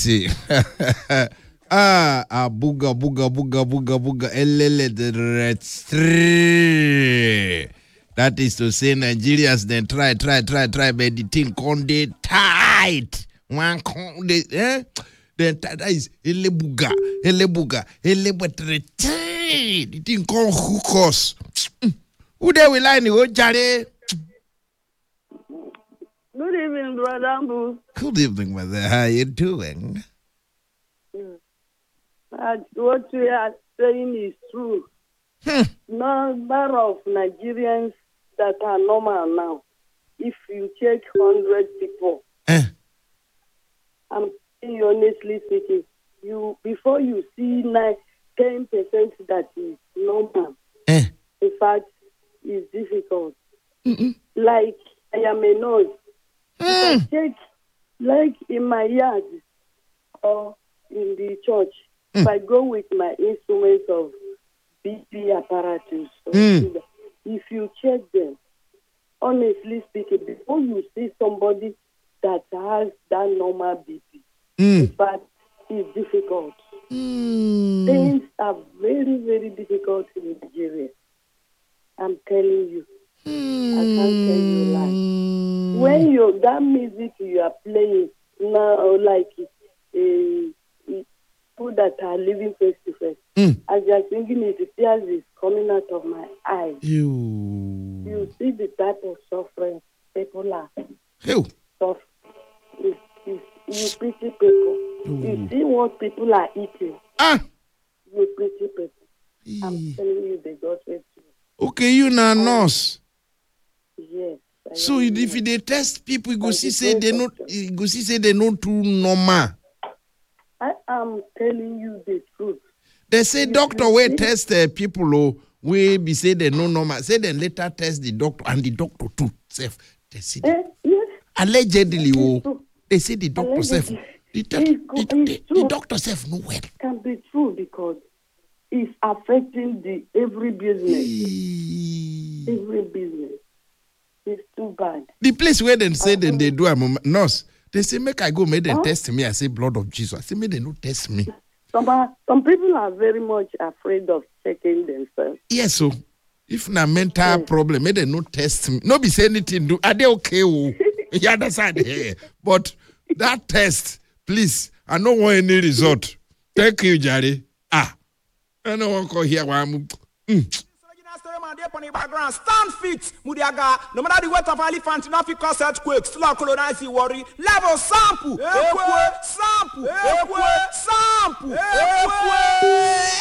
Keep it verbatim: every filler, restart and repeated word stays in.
see. ah, ah, booga, booga, booga, booga, booga, elele the red street. That is to say, Nigerians then try, try, try, try, but the thing con dey tight. One con dey, eh? Then that is ele booga, ele booga, ele betre. The thing con hook us. Who they will line you, Jare? Good evening, brother Ambu. Good evening, mother. How you doing? Mm. Uh, what we are saying is true. Hmm. Number of Nigerians that are normal now. If you check hundred people, Eh. I'm saying honestly speaking, you before you see nine, ten percent that is normal. Eh. In fact, it's difficult. Mm-mm. Like I am a nurse. Mm. If I check, like in my yard or in the church, mm. if I go with my instruments of B P apparatus, Mm. if you check them, honestly speaking, before you see somebody that has that normal B P, Mm. in fact, it's difficult. Mm. Things are very, very difficult in Nigeria. I'm telling you. Mm. I can't tell you lie. When you that music you are playing now, like uh, people that are living face to face, Mm. as you are singing it, the tears is coming out of my eyes. You. You see the type of suffering people are Ew. suffering. You, you, you pretty people. Ooh. You see what people are eating. Ah. You pretty people. I'm Eh. telling you the gospel. Okay, you na nurse. Yes. I So am if here. they test people, you go And see the say they grace not, of God. you go see say they not too normal. I am telling you the truth. They say If doctor you will see- test uh, people oh, we be say they no normal. Say then later test the doctor and the doctor too self. They say the, Eh, yes. allegedly It's oh, true. they say the doctor self. Allegedly. The, It's doc- go- the, it's the, the true. doctor self no well. Can be true because it's affecting the every business. Eh. Every business. It's too bad. The place where they say then they do a nurse, they say make I go make them Huh? test me. I say blood of Jesus. I say make they no test me. Some are, some people are very much afraid of checking themselves. Yes, so if na mental Yes. problem, make them no test me. No be say anything do. Are they okay? Oh? You understand? Yeah. But that test, please, I don't want any result. Thank you, Jerry. Ah, I don't want to call here. Mm. Background, stand fit, Mudiaga. No matter the weight of elephant, nothing cause earthquake. Still colonize the worry. Level sample, sample, sample.